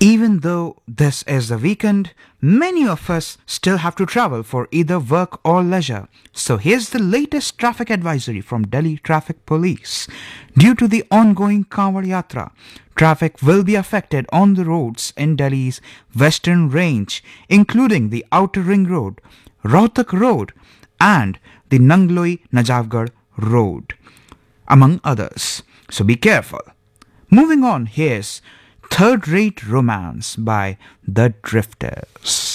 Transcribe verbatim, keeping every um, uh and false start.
Even though this is the weekend, many of us still have to travel for either work or leisure. So here's the latest traffic advisory from Delhi Traffic Police. Due to the ongoing Kanwar Yatra, traffic will be affected on the roads in Delhi's western range, including the Outer Ring Road, Rohtak Road, and the Nangloi Najafgarh Road, among others. So be careful. Moving on, here's Third Rate Romance by The Drifters.